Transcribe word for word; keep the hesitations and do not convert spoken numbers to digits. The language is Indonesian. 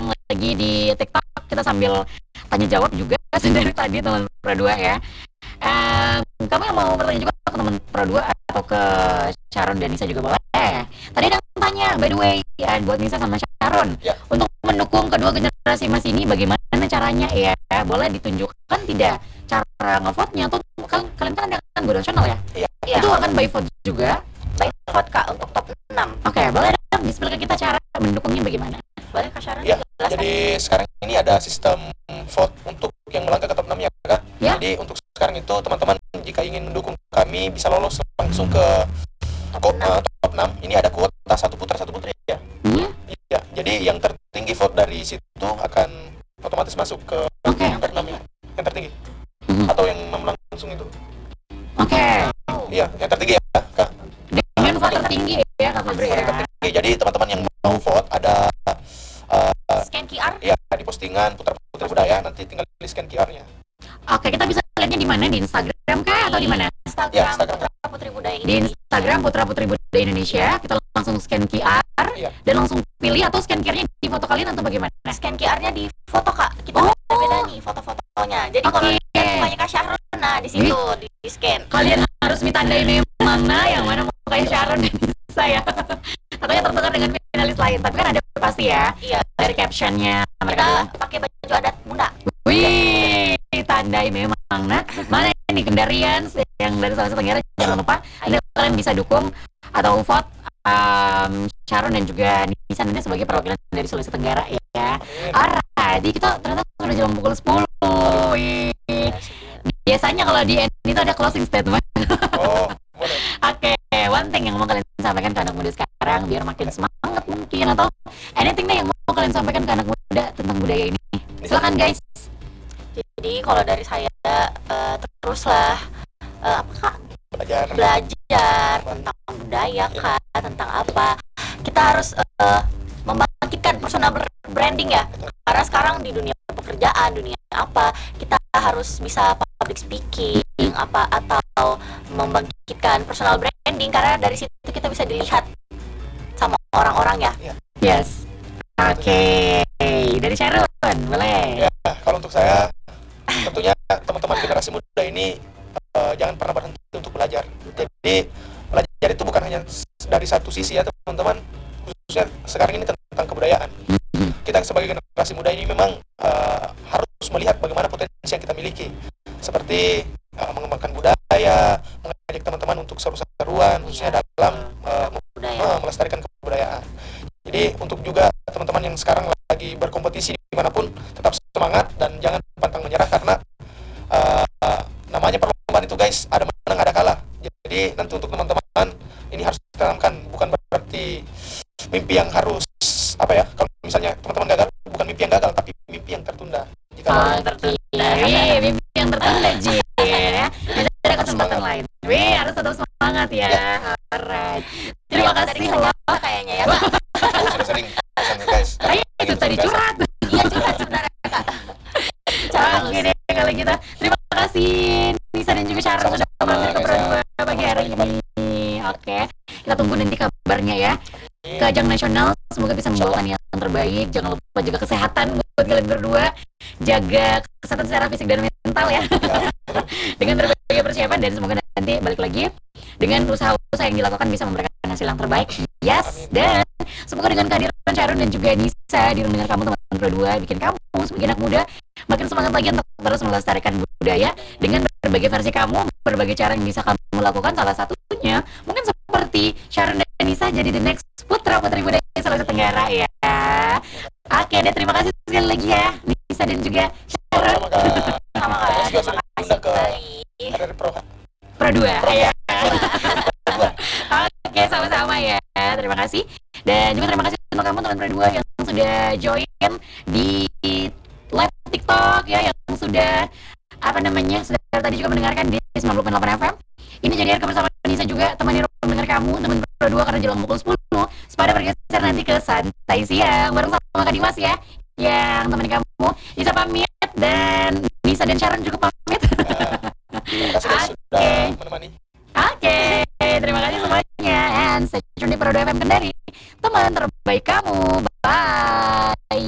lagi di TikTok, kita sambil tanya jawab juga dari tadi teman Pro dua ya. Um, kamu yang mau bertanya juga ke teman Pro dua atau ke Sharon dan Nisa juga boleh. Tadi ada yang tanya, by the way, ya, buat Nisa sama Sharon, Ya. untuk mendukung kedua generasi emas ini bagaimana caranya ya? Boleh ditunjukkan tidak cara ngevote-nya tuh? Kan kalian kan ada kan Godong Channel ya? Iya. Itu akan by vote juga. By vote Kak untuk top enam. Oke, boleh dong di-spill ke kita cara mendukungnya bagaimana? Boleh Kak Sharon Ya, jelaskan? jadi sekarang ini ada sistem vote untuk yang melangkah ke top enam ya, Kak. Ya. Jadi untuk sekarang itu teman-teman jika ingin mendukung kami bisa lolos langsung ke top, uh, top enam. Ini ada kuota satu putra satu putri ya. Iya. Ya, jadi yang tertinggi vote dari situ akan otomatis masuk ke Oke. top enam ya. Yang tertinggi Mhm. atau yang enam langsung itu. Oke. Iya, yang tertinggi ya, Kak. Dengan vote tertinggi ya Kak Febri ya. Yang tertinggi. Jadi teman-teman yang mau vote ada uh, Scan Q R. ya di postingan Putra Putri Budaya, nanti tinggal di scan Q R-nya. Oke, kita bisa lihatnya di mana? Di Instagram kah atau di mana? Instagram, Ya, Instagram. Putra Putri Budaya Di Instagram Putra Putri Budaya Indonesia. Kita langsung scan Q R Iya. dan langsung pilih, atau scan Q R-nya di foto kalian atau bagaimana? Scan Q R-nya di foto Kak. Kita Oh. beda nih foto-fotonya. Jadi kalau Oke. mukanya Kak Sharon, nah di situ di, di scan. Kalian harus ditandai memang nah yang mana mukanya Sharon dan Nisa ya. Atau yang tertukar dengan finalis lain. Tapi kan ada pasti ya Iya. dari captionnya mereka Kita bilang, pakai baju adat Munda. wih, tandai memang. Nah, mana ini Kendarian yang dari Sulawesi Tenggara, jangan lupa Anda kalian bisa dukung atau vote um, Sharon dan juga Nisa nanti sebagai perwakilan dari Sulawesi Tenggara ya. Alright, jadi kita ternyata sudah jam pukul sepuluh. Wih. Biasanya kalau di end itu ada closing statement. Oh, boleh. Oke, one thing yang mau kalian sampaikan ke anak muda sekarang biar makin semangat mungkin, atau anything deh yang mau kalian sampaikan ke anak muda tentang budaya ini. Silakan guys. Jadi kalau dari saya eh, teruslah eh, apa Kak? Belajar. Belajar tentang budaya Kak, tentang apa? Kita harus eh, membangkitkan personal branding ya. Karena sekarang di dunia pekerjaan, dunia apa, kita harus bisa public speaking apa atau membangkitkan personal branding, karena dari situ kita bisa dilihat sama orang-orang ya. Yes. Oke, dari Sharon boleh. Ya, kalau untuk saya tentunya teman-teman generasi muda ini eh, jangan pernah berhenti untuk belajar. Jadi belajar itu bukan hanya dari satu sisi ya teman-teman, khususnya sekarang ini tentang kebudayaan. Kita sebagai generasi muda ini memang eh, harus melihat bagaimana potensi yang kita miliki, seperti eh, mengembangkan budaya, mengajak teman-teman untuk seru-seruan, khususnya dalam eh, Budaya. eh, melestarikan kebudayaan. Jadi untuk juga teman-teman yang sekarang lagi berkompetisi dimanapun, tetap semangat dan jangan pantang menyerah, karena uh, uh, namanya perlombaan itu guys, ada menang ada kalah. Jadi nanti untuk teman-teman ini harus ditanamkan, bukan berarti mimpi yang harus apa ya, kalau misalnya teman-teman gagal, bukan mimpi yang gagal tapi mimpi yang tertunda. Jika Oh, tertunda. Wih, mimpi yang tertunda Ji ya. Nanti ada kesempatan lain. Wih, harus tetap semangat ya. Alright. Terima Dari kasih saya loh. kayaknya ya. oh, sudah sering pesan, guys. Ayo, itu tadi curhat. Iya curhat sebenarnya Kak. Oke deh kalau gitu. Terima kasih Nisa dan juga Sharon sudah mampir ke Pro dua pagi hari ini. Oke, kita tunggu nanti kabarnya ya. Ke ajang nasional, semoga bisa membawakan yang terbaik. Jangan lupa jaga kesehatan buat kalian berdua. Jaga kesehatan secara fisik dan mental ya. Dengan berbagai persiapan, dan semoga nanti balik lagi dengan usaha-usaha yang dilakukan bisa memberikan hasil yang terbaik. Yes, dan semoga dengan kehadiran Sharon dan juga Nisa di ruang dengar kamu teman-teman Pro dua bikin kamu sebagai anak muda makin semangat lagi untuk terus melestarikan budaya dengan berbagai versi kamu, berbagai cara yang bisa kamu lakukan. Salah satunya mungkin seperti Sharon dan Nisa jadi the next Putra Putri Budaya Sulawesi Tenggara ya. Oke deh, terima kasih sekali lagi ya Nisa dan juga Sharon. Sama Kak. Sama Kak. Terus juga sudah Terima kasih diundang ke sekali. dari Pro. Pro dua ya. Oke, sama-sama ya. Terima kasih. Dan juga terima kasih untuk kamu teman Pro dua yang sudah join di live TikTok ya, yang sudah apa namanya, sudah tadi juga mendengarkan di sembilan puluh delapan F M. Ini jadi rekaman sama Nisa juga, temani ruang dengar kamu teman Pro dua, karena jelang pukul sepuluh sepada bergeser nanti ke santai siang bareng sama Kak Dimas ya, yang temani kamu. Nisa pamit dan Nisa dan Sharon juga pamit. Terima kasih guys sudah menemani. Oke, terima kasih semuanya. And stay tune di Pro dua F M Kendari, teman terbaik kamu. Bye.